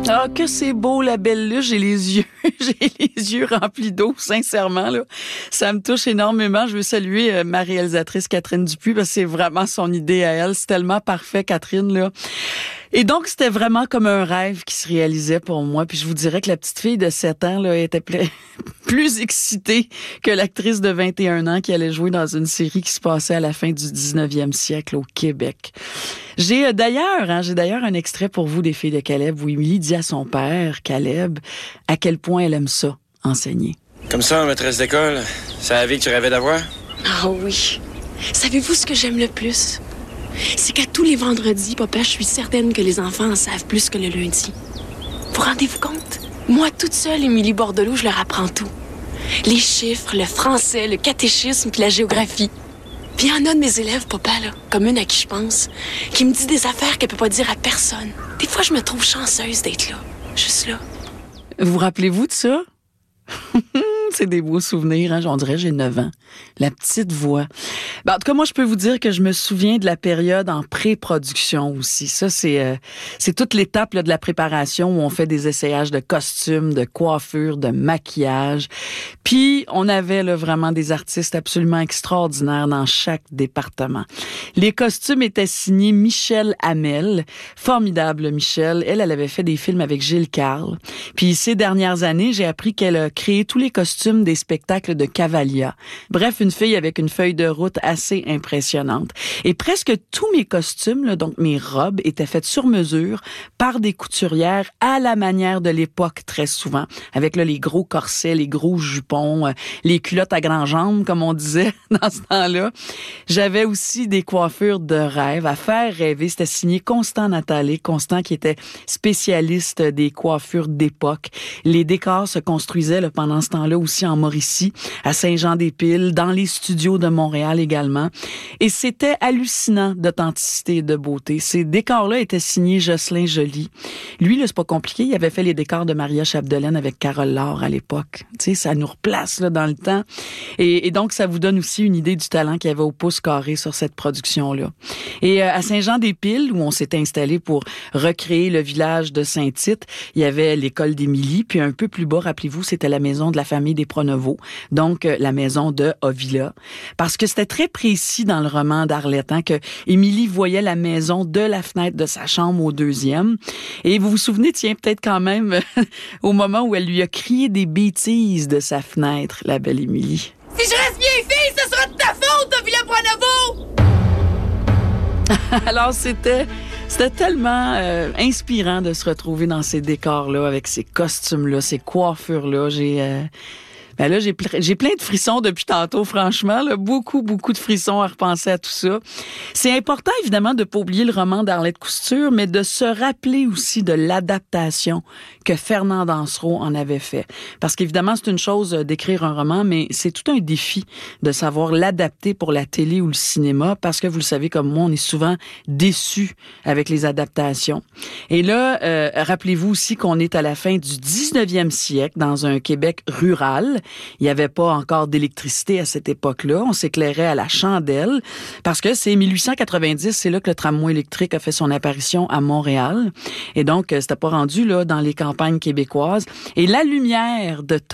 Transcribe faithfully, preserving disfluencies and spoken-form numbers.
Ah, que c'est beau, la belle luche. J'ai les yeux, j'ai les yeux remplis d'eau, sincèrement, là. Ça me touche énormément. Je veux saluer euh, ma réalisatrice Catherine Dupuis, parce que c'est vraiment son idée à elle. C'est tellement parfait, Catherine, là. Et donc, c'était vraiment comme un rêve qui se réalisait pour moi. Puis je vous dirais que la petite fille de sept ans, là, était pla- plus excitée que l'actrice de vingt et un ans qui allait jouer dans une série qui se passait à la fin du dix-neuvième siècle au Québec. J'ai euh, d'ailleurs, hein, j'ai d'ailleurs un extrait pour vous des Filles de Caleb où Émilie dit à son père, Caleb, à quel point elle aime ça, enseigner. Comme ça, maîtresse d'école, c'est la vie que tu rêvais d'avoir? Ah oui. Savez-vous ce que j'aime le plus? C'est qu'à tous les vendredis, papa, je suis certaine que les enfants en savent plus que le lundi. Vous rendez-vous compte? Moi, toute seule, Émilie Bordelot, je leur apprends tout. Les chiffres, le français, le catéchisme puis la géographie. Puis il y en a de mes élèves, papa, là, comme une à qui je pense, qui me dit des affaires qu'elle peut pas dire à personne. Des fois, je me trouve chanceuse d'être là. Juste là. Vous rappelez-vous de ça? C'est des beaux souvenirs, hein? On dirait que j'ai neuf ans. La petite voix. Ben, en tout cas, moi, je peux vous dire que je me souviens de la période en pré-production aussi. Ça, c'est euh, c'est toute l'étape là, de la préparation où on fait des essayages de costumes, de coiffure, de maquillage. Puis, on avait là, vraiment des artistes absolument extraordinaires dans chaque département. Les costumes étaient signés Michel Hamel. Formidable, Michel. Elle, elle avait fait des films avec Gilles Carle. Puis, ces dernières années, j'ai appris qu'elle a créé tous les costumes des spectacles de Cavalia. Bref, une fille avec une feuille de route assez impressionnante. Et presque tous mes costumes, là, donc mes robes, étaient faites sur mesure par des couturières à la manière de l'époque très souvent. Avec là, les gros corsets, les gros jupons, euh, les culottes à grandes jambes, comme on disait dans ce temps-là. J'avais aussi des coiffures de rêve à faire rêver. C'était signé Constant Nathalie. Constant qui était spécialiste des coiffures d'époque. Les décors se construisaient là, pendant ce temps-là aussi en Mauricie, à Saint-Jean-des-Piles, dans les studios de Montréal également. Et c'était hallucinant d'authenticité et de beauté. Ces décors-là étaient signés Jocelyn Joly. Lui, là, c'est pas compliqué. Il avait fait les décors de Maria Chapdelaine avec Carole Laure à l'époque. Tu sais, ça nous replace là, dans le temps. Et, et donc, ça vous donne aussi une idée du talent qu'il y avait au pouce carré sur cette production-là. Et euh, à Saint-Jean-des-Piles, où on s'était installé pour recréer le village de Saint-Tite, il y avait l'école d'Émilie, puis un peu plus bas, rappelez-vous, c'était la maison de la famille des Pronovo, donc euh, la maison de Ovila. Parce que c'était très précis dans le roman d'Arlette, hein, que Émilie voyait la maison de la fenêtre de sa chambre au deuxième. Et vous vous souvenez, tiens, peut-être quand même, au moment où elle lui a crié des bêtises de sa fenêtre, la belle Émilie. Si je reste vieille fille, ce sera de ta faute, Ovila Pronovo! Alors, c'était... C'était tellement euh, inspirant de se retrouver dans ces décors-là, avec ces costumes-là, ces coiffures-là. J'ai... Euh... Ben là, j'ai, pl- j'ai plein de frissons depuis tantôt, franchement. Là. Beaucoup, beaucoup de frissons à repenser à tout ça. C'est important, évidemment, de ne pas oublier le roman d'Arlette Couture, mais de se rappeler aussi de l'adaptation que Fernand Dansereau en avait fait. Parce qu'évidemment, c'est une chose d'écrire un roman, mais c'est tout un défi de savoir l'adapter pour la télé ou le cinéma, parce que vous le savez comme moi, on est souvent déçus avec les adaptations. Et là, euh, rappelez-vous aussi qu'on est à la fin du dix-neuvième siècle, dans un Québec rural. Il n'y avait pas encore d'électricité à cette époque-là. On s'éclairait à la chandelle parce que c'est mille huit cent quatre-vingt-dix, c'est là que le tramway électrique a fait son apparition à Montréal. Et donc, c'était pas rendu là dans les campagnes québécoises. Et la lumière de